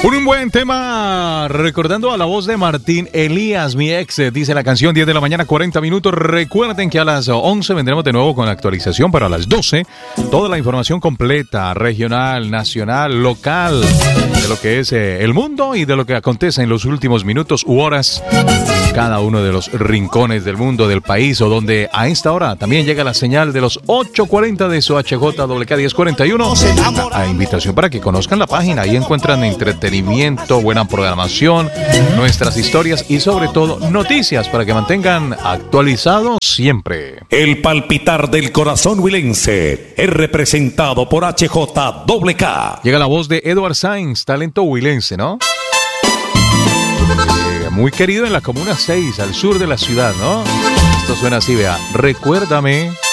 Un buen tema, recordando a la voz de Martín Elías, mi ex, dice la canción, 10 de la mañana, 40 minutos. Recuerden que a las 11 vendremos de nuevo con la actualización, pero a las 12, toda la información completa, regional, nacional, local, de lo que es el mundo y de lo que acontece en los últimos minutos u horas, cada uno de los rincones del mundo, del país, o donde a esta hora también llega la señal de los 8:40 de su HJWK 1041. A invitación para que conozcan la página, ahí encuentran entretenimiento, buena programación, nuestras historias y sobre todo noticias para que mantengan actualizados siempre. El palpitar del corazón huilense es representado por HJWK. Llega la voz de Edward Sainz, talento huilense, ¿no? Muy querido en la Comuna 6, al sur de la ciudad, ¿no? Esto suena así, vea. Recuérdame.